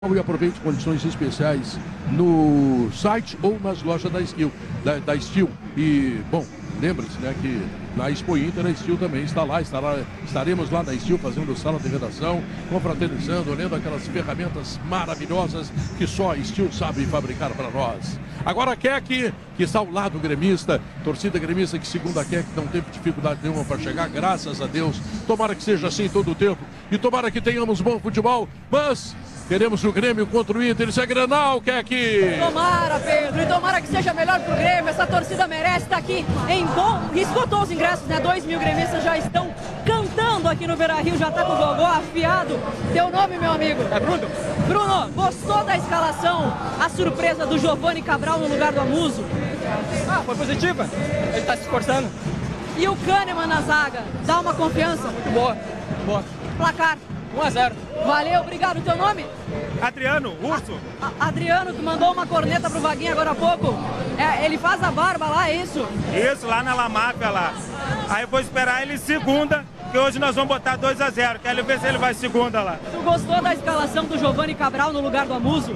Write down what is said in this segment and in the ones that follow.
E aproveite condições especiais no site ou nas lojas da Steel. E, bom, lembre-se, né, que na Expo Inter a Steel também está lá, estaremos lá na Steel fazendo sala de redação, confraternizando, olhando aquelas ferramentas maravilhosas que só a Steel sabe fabricar para nós. Agora a Keck, que está ao lado gremista, torcida gremista que segundo a Keck não teve dificuldade nenhuma para chegar, graças a Deus. Tomara que seja assim todo o tempo e tomara que tenhamos bom futebol, mas queremos o Grêmio contra o Inter, isso é Grenal, Keck! Tomara, Pedro, e tomara que seja melhor pro Grêmio, essa torcida merece estar aqui em bom... Esgotou os ingressos, né? 2.000 gremistas já estão cantando aqui no Beira-Rio, já tá com o gogó afiado. Teu nome, meu amigo? É Bruno. Bruno, gostou da escalação, a surpresa do Giovani Cabral no lugar do Amuso? Foi positiva, ele tá se esforçando. E o Kahneman na zaga, dá uma confiança? Muito boa, boa. Placar? 1-0. Valeu, obrigado. Teu nome? Adriano, Urso. Adriano, que mandou uma corneta pro Vaguinho agora há pouco. Ele faz a barba lá, é isso? Isso, lá na La Máfia lá. Aí eu vou esperar ele segunda, que hoje nós vamos botar 2-0. Quero ver se ele vai segunda lá. Tu gostou da escalação do Giovani Cabral no lugar do Amuso?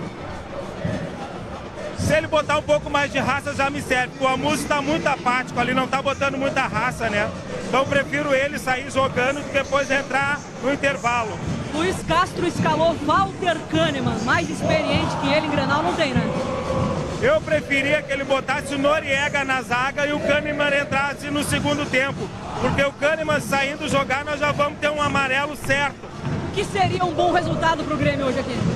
Se ele botar um pouco mais de raça já me serve, porque o Amuso está muito apático ali, não está botando muita raça, né? Então eu prefiro ele sair jogando do que depois entrar no intervalo. Luiz Castro escalou Walter Kahneman, mais experiente que ele em Grenal não tem, né? Eu preferia que ele botasse o Noriega na zaga e o Kahneman entrasse no segundo tempo, porque o Kahneman saindo jogar nós já vamos ter um amarelo certo. Que seria um bom resultado pro Grêmio hoje aqui?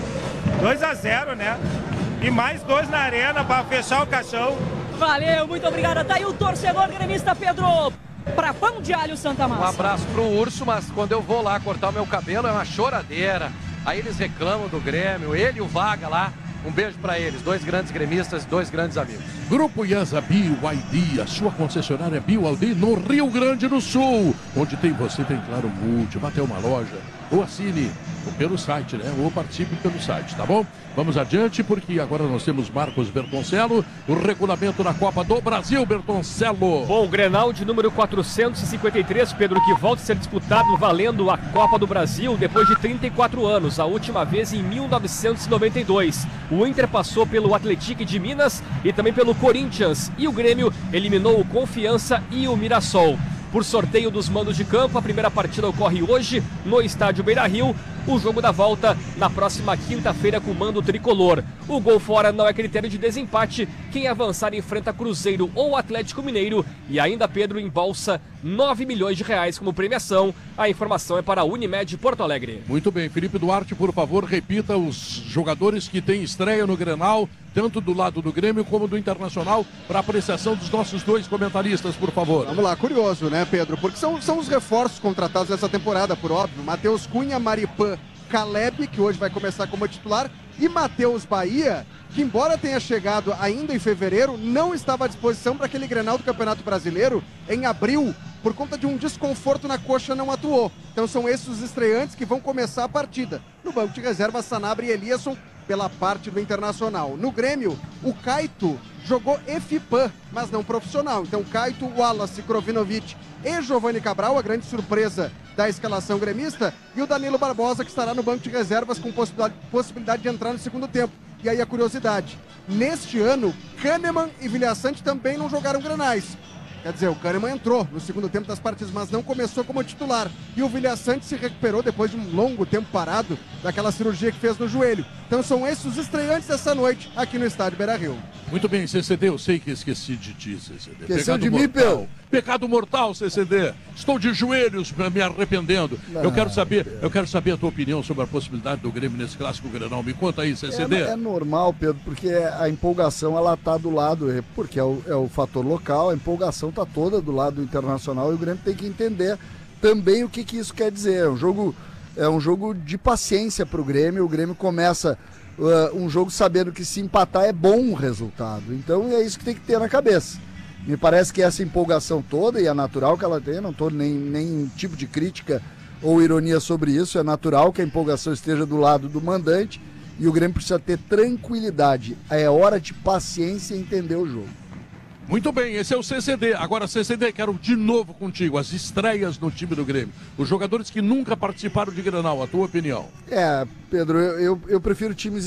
2-0, né? E mais 2 na arena para fechar o caixão. Valeu, muito obrigado. Tá aí o torcedor gremista Pedro para Pão de Alho Santa Massa. Um abraço pro Urso, mas quando eu vou lá cortar o meu cabelo é uma choradeira. Aí eles reclamam do Grêmio, ele e o Vaga lá. Um beijo para eles, 2 grandes gremistas, 2 grandes amigos. Grupo IESA BYD, a sua concessionária BYD no Rio Grande do Sul, onde tem você, tem Claro Multi, vá até uma loja, ou assine pelo site, né? Ou participe pelo site, tá bom? Vamos adiante, porque agora nós temos Marcos Bertoncello, o regulamento da Copa do Brasil, Bertoncello. Bom, o Grenal de número 453, Pedro, que volta a ser disputado valendo a Copa do Brasil depois de 34 anos, a última vez em 1992. O Inter passou pelo Atlético de Minas e também pelo Corinthians, e o Grêmio eliminou o Confiança e o Mirassol. Por sorteio dos mandos de campo, a primeira partida ocorre hoje no estádio Beira-Rio. O jogo da volta na próxima quinta-feira com o mando tricolor. O gol fora não é critério de desempate. Quem avançar enfrenta Cruzeiro ou Atlético Mineiro. E ainda Pedro embolsa 9 milhões de reais como premiação. A informação é para a Unimed Porto Alegre. Muito bem, Felipe Duarte, por favor, repita os jogadores que têm estreia no Grenal, tanto do lado do Grêmio como do Internacional, para apreciação dos nossos 2 comentaristas, por favor. Vamos lá, curioso, né, Pedro? Porque são os reforços contratados nessa temporada, por óbvio. Matheus Cunha, Maripan, Caleb, que hoje vai começar como titular, e Matheus Bahia, que embora tenha chegado ainda em fevereiro, não estava à disposição para aquele Grenal do Campeonato Brasileiro em abril, por conta de um desconforto na coxa, não atuou. Então são esses os estreantes que vão começar a partida. No banco de reserva, Sanabria e Eliasson pela parte do Internacional. No Grêmio, o Caito jogou EFIPAM, mas não profissional. Então Caito, Wallace, Krovinovic e Giovani Cabral, a grande surpresa da escalação gremista, e o Danilo Barbosa, que estará no banco de reservas com possibilidade de entrar no segundo tempo. E aí a curiosidade, neste ano, Kahneman e Vilhaçante também não jogaram grenais. Quer dizer, o Kahneman entrou no segundo tempo das partidas, mas não começou como titular. E o Vilhaçante se recuperou depois de um longo tempo parado daquela cirurgia que fez no joelho. Então são esses os estreantes dessa noite aqui no estádio Beira-Rio. Muito bem, CCD, eu sei que esqueci de ti, CCD. Esqueceu de mim, Pel? Pecado mortal, CCD. Estou de joelhos me arrependendo. Eu quero saber a tua opinião sobre a possibilidade do Grêmio nesse clássico Grenal. Me conta aí, CCD. É normal, Pedro, porque a empolgação ela tá do lado, porque é o fator local, a empolgação tá toda do lado internacional e o Grêmio tem que entender também o que isso quer dizer. É um jogo de paciência para o Grêmio. O Grêmio começa um jogo sabendo que se empatar é bom o resultado. Então é isso que tem que ter na cabeça. Me parece que essa empolgação toda, e é natural que ela tenha, não estou nem tipo de crítica ou ironia sobre isso, é natural que a empolgação esteja do lado do mandante e o Grêmio precisa ter tranquilidade. É hora de paciência e entender o jogo. Muito bem, esse é o CCD. Agora, CCD, quero de novo contigo as estreias no time do Grêmio. Os jogadores que nunca participaram de Grenal, a tua opinião? Pedro, eu prefiro times